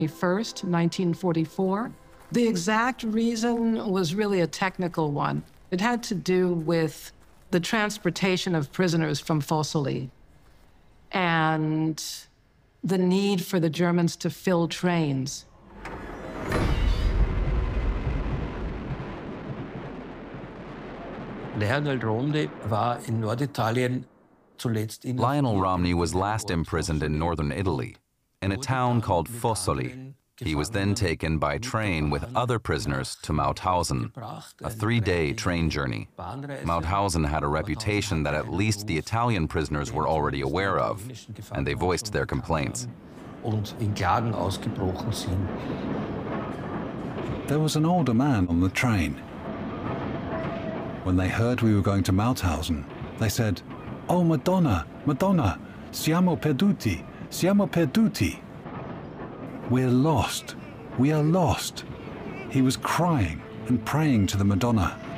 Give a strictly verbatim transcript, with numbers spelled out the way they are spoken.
first, nineteen forty-four. The exact reason was really a technical one. It had to do with the transportation of prisoners from Fossoli and the need for the Germans to fill trains. Lionel Romney war in Norditalien zuletzt in Lionel Romney was last imprisoned in northern Italy, in a town called Fossoli. He was then taken by train with other prisoners to Mauthausen, a three-day train journey. Mauthausen had a reputation that at least the Italian prisoners were already aware of, and they voiced their complaints. There was an older man on the train. When they heard we were going to Mauthausen, they said, "Oh, Madonna, Madonna, siamo perduti, siamo perduti." We're lost, we are lost. He was crying and praying to the Madonna.